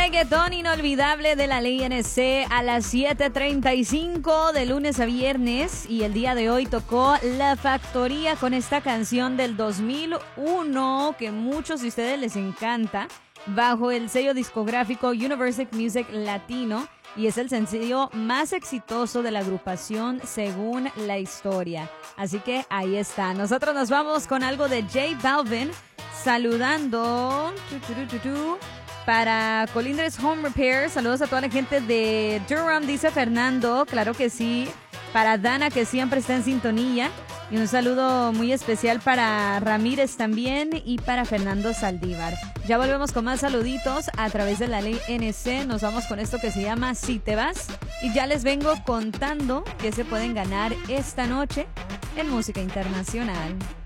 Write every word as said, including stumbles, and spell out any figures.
reggaetón inolvidable de la ley N C a las siete treinta y cinco de lunes a viernes. Y el día de hoy tocó La Factoría con esta canción del dos mil uno que muchos de ustedes les encanta, bajo el sello discográfico Universal Music Latino. Y es el sencillo más exitoso de la agrupación según la historia. Así que ahí está. Nosotros nos vamos con algo de J Balvin, saludando para Colindres Home Repair. Saludos a toda la gente de Durham, dice Fernando. Claro que sí. Para Dana, que siempre está en sintonía. Y un saludo muy especial para Ramírez también y para Fernando Saldívar. Ya volvemos con más saluditos a través de la ley N C. Nos vamos con esto que se llama Si Te Vas. Y ya les vengo contando que se pueden ganar esta noche en música internacional.